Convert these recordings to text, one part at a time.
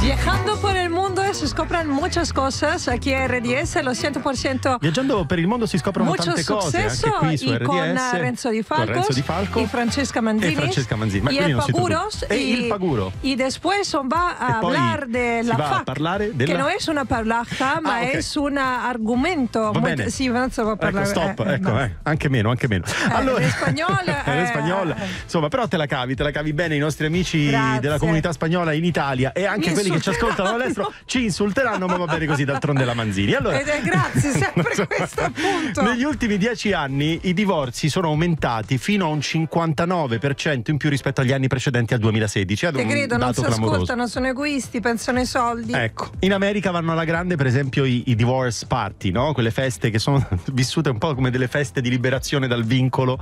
Viajando por el mundo se scopran muchas cosas aquí en RDS, lo 100%. Viaggiando per il mondo si scoprono tante cose, anche qui su RDS. Con Renzo Di Falco, y Francesca Manzini. Ma y el Paguros. Il Paguro. Y después va a hablar de la FAC, que no es una parlata, ma es un argumento. Va bene. Sì, Renzo va a parlare. Ecco, stop, anche meno. Allora, in spagnolo. Insomma, però te la cavi bene. I nostri amici della comunità spagnola in Italia e anche quelli che ci ascoltano all'estero ci insulteranno, ma va bene così, d'altronde la Manzini. Allora, grazie sempre questo appunto. Negli ultimi 10 anni i divorzi sono aumentati fino a un 59% in più rispetto agli anni precedenti al 2016. Te credo, non si ascoltano, sono egoisti, pensano ai soldi. Ecco, in America vanno alla grande per esempio i divorce party, no? Quelle feste che sono vissute un po' come delle feste di liberazione dal vincolo,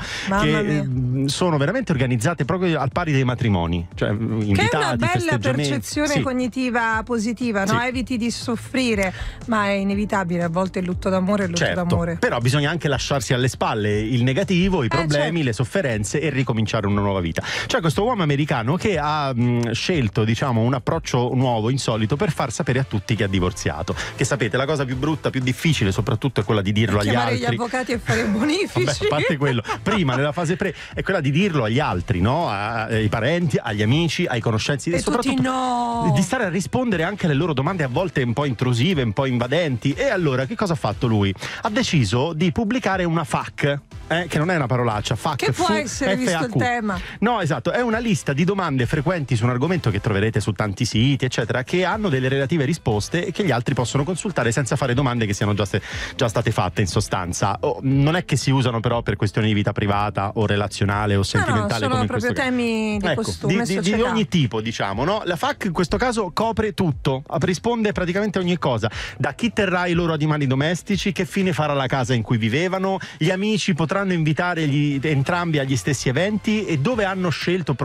sono veramente organizzate proprio al pari dei matrimoni, cioè invitati, che è una bella festeggiamenti. percezione cognitiva positiva, no? Eviti di soffrire, ma è inevitabile, a volte il lutto d'amore è il lutto d'amore. Però bisogna anche lasciarsi alle spalle il negativo, i problemi, le sofferenze e ricominciare una nuova vita. C'è questo uomo americano che ha scelto, diciamo, un approccio nuovo, insolito, per far sapere a tutti che ha divorziato. Che sapete, la cosa più brutta, più difficile soprattutto è quella di dirlo agli altri. Chiamare gli avvocati e fare bonifici. Vabbè, a parte quello, prima nella fase pre è quella di dirlo agli altri, no? Ai parenti, agli amici, ai conoscenzi e soprattutto di stare a rispondere anche alle loro domande a volte un po' intrusive, un po' invadenti. E allora che cosa ha fatto lui? Ha deciso di pubblicare una FAQ, che non è una parolaccia, FAQ, che può essere visto il tema. No, esatto, è una lista di domande frequenti su un argomento che troverete su tanti siti, eccetera, che hanno delle relative risposte e che gli altri possono consultare senza fare domande che siano già state fatte, in sostanza. Non è che si usano però per questioni di vita privata o relazionale o sentimentale, sono come proprio temi di costume, di ogni tipo, diciamo, no? La FAQ in questo caso copre tutto, risponde praticamente a ogni cosa, da chi terrà i loro animali domestici, che fine farà la casa in cui vivevano, gli amici potranno invitare entrambi agli stessi eventi e dove hanno scelto